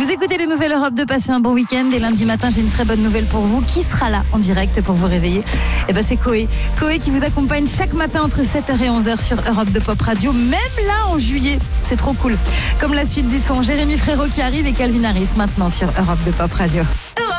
Vous écoutez les Nouvelles Europe 2, passez un bon week-end. Et lundi matin, j'ai une très bonne nouvelle pour vous. Qui sera là en direct pour vous réveiller? C'est Coé. Coé qui vous accompagne chaque matin entre 7h et 11h sur Europe 2 Pop Radio. Même là, en juillet. C'est trop cool. Comme la suite du son, Jérémy Frérot qui arrive et Calvin Harris maintenant sur Europe 2 Pop Radio.